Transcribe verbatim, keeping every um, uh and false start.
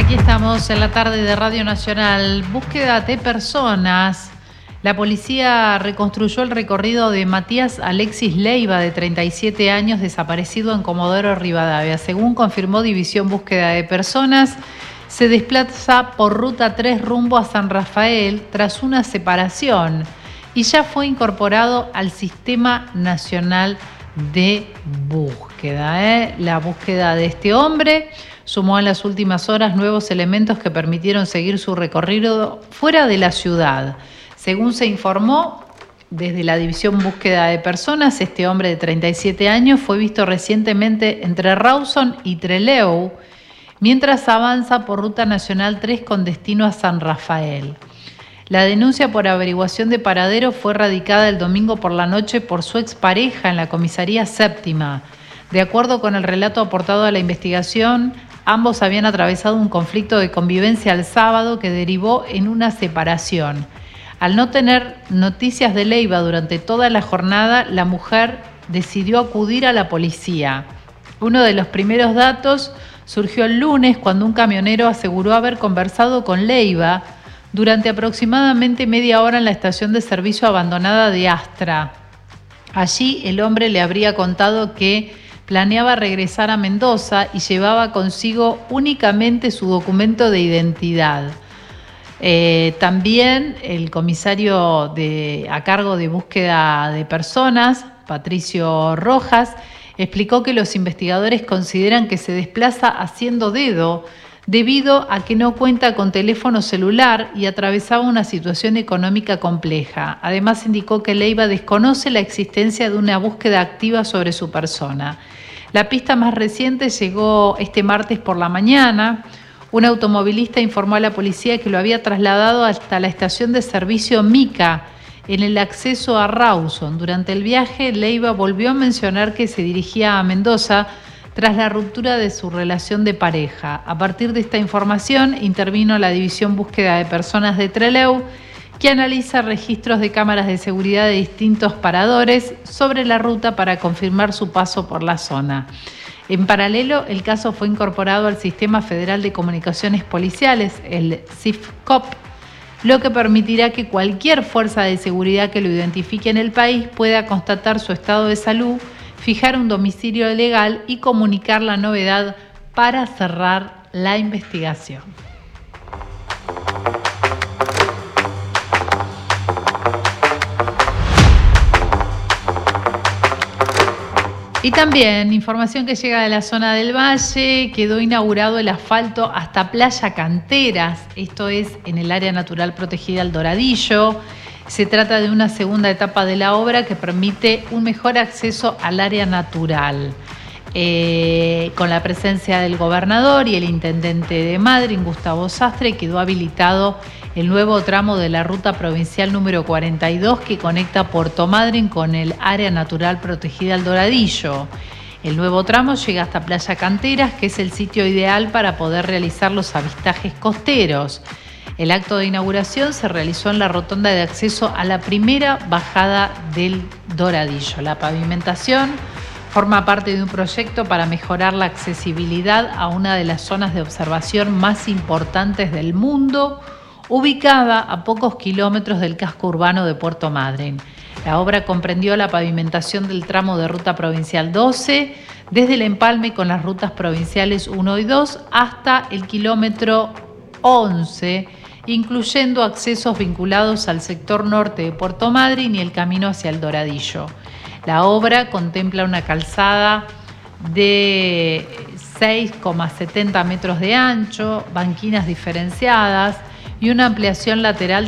Aquí estamos en la tarde de Radio Nacional. Búsqueda de personas. La policía reconstruyó el recorrido de Matías Alexis Leiva, de treinta y siete años, desaparecido en Comodoro Rivadavia. Según confirmó División Búsqueda de Personas, se desplaza por Ruta tres rumbo a San Rafael tras una separación y ya fue incorporado al Sistema Nacional de Búsqueda. ¿eh? La búsqueda de este hombre sumó en las últimas horas nuevos elementos que permitieron seguir su recorrido fuera de la ciudad. Según se informó desde la División Búsqueda de Personas, este hombre de treinta y siete años fue visto recientemente entre Rawson y Trelew, mientras avanza por Ruta Nacional tres con destino a San Rafael. La denuncia por averiguación de paradero fue radicada el domingo por la noche por su expareja en la comisaría séptima. De acuerdo con el relato aportado a la investigación, ambos habían atravesado un conflicto de convivencia el sábado que derivó en una separación. Al no tener noticias de Leiva durante toda la jornada, la mujer decidió acudir a la policía. Uno de los primeros datos surgió el lunes cuando un camionero aseguró haber conversado con Leiva durante aproximadamente media hora en la estación de servicio abandonada de Astra. Allí el hombre le habría contado que planeaba regresar a Mendoza y llevaba consigo únicamente su documento de identidad. Eh, también el comisario de, a cargo de búsqueda de personas, Patricio Rojas, explicó que los investigadores consideran que se desplaza haciendo dedo debido a que no cuenta con teléfono celular y atravesaba una situación económica compleja. Además, indicó que Leiva desconoce la existencia de una búsqueda activa sobre su persona. La pista más reciente llegó este martes por la mañana. Un automovilista informó a la policía que lo había trasladado hasta la estación de servicio Mica, en el acceso a Rawson. Durante el viaje, Leiva volvió a mencionar que se dirigía a Mendoza tras la ruptura de su relación de pareja. A partir de esta información, intervino la División Búsqueda de Personas de Trelew, que analiza registros de cámaras de seguridad de distintos paradores sobre la ruta para confirmar su paso por la zona. En paralelo, el caso fue incorporado al Sistema Federal de Comunicaciones Policiales, el S I F C O P, lo que permitirá que cualquier fuerza de seguridad que lo identifique en el país pueda constatar su estado de salud, fijar un domicilio legal y comunicar la novedad para cerrar la investigación. Y también información que llega de la zona del Valle: quedó inaugurado el asfalto hasta Playa Canteras, esto es en el área natural protegida El Doradillo. Se trata de una segunda etapa de la obra que permite un mejor acceso al área natural. Eh, con la presencia del gobernador y el intendente de Madryn, Gustavo Sastre, quedó habilitado el nuevo tramo de la ruta provincial número cuarenta y dos que conecta Puerto Madryn con el área natural protegida El Doradillo. El nuevo tramo llega hasta Playa Canteras, que es el sitio ideal para poder realizar los avistajes costeros. El acto de inauguración se realizó en la rotonda de acceso a la primera bajada del Doradillo. La pavimentación forma parte de un proyecto para mejorar la accesibilidad a una de las zonas de observación más importantes del mundo, ubicada a pocos kilómetros del casco urbano de Puerto Madryn. La obra comprendió la pavimentación del tramo de Ruta Provincial doce, desde el empalme con las rutas provinciales uno y dos hasta el kilómetro once, incluyendo accesos vinculados al sector norte de Puerto Madryn y el camino hacia El Doradillo. La obra contempla una calzada de seis coma setenta metros de ancho, banquinas diferenciadas y una ampliación lateral